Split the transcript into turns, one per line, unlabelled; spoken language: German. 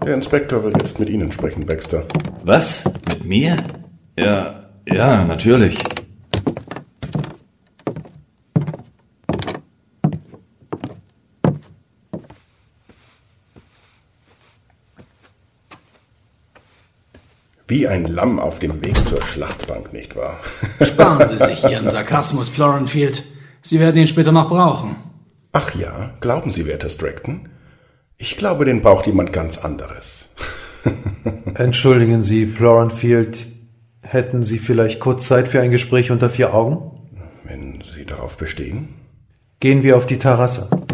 Der Inspektor will jetzt mit Ihnen sprechen, Baxter.
Was? Mit mir? Ja, natürlich.
Wie ein Lamm auf dem Weg zur Schlachtbank, nicht wahr?
Sparen Sie sich Ihren Sarkasmus, Florenfield. Sie werden ihn später noch brauchen.
Ach ja, glauben Sie, werter Stratton? Ich glaube, den braucht jemand ganz anderes.
Entschuldigen Sie, Florenfield, hätten Sie vielleicht kurz Zeit für ein Gespräch unter 4 Augen?
Wenn Sie darauf bestehen.
Gehen wir auf die Terrasse.